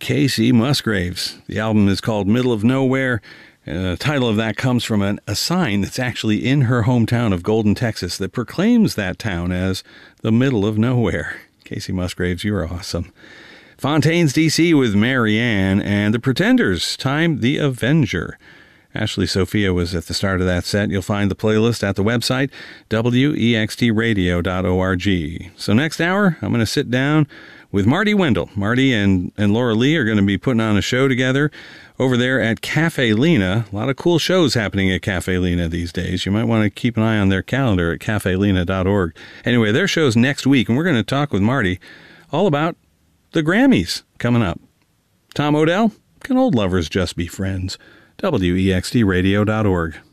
Kacey Musgraves. The album is called Middle of Nowhere. The title of that comes from a sign that's actually in her hometown of Golden, Texas, that proclaims that town as the middle of nowhere. Kacey Musgraves, you're awesome. Fontaines DC with Marianne, and the Pretenders, Time the Avenger. Ashley Sophia was at the start of that set. You'll find the playlist at the website, wextradio.org. So next hour, I'm going to sit down with Marty Wendell. Marty and Laura Lee are going to be putting on a show together over there at Cafe Lena. A lot of cool shows happening at Cafe Lena these days. You might want to keep an eye on their calendar at cafelena.org. Anyway, their show's next week, and we're going to talk with Marty all about the Grammys coming up. Tom Odell, can old lovers just be friends? WEXTradio.org.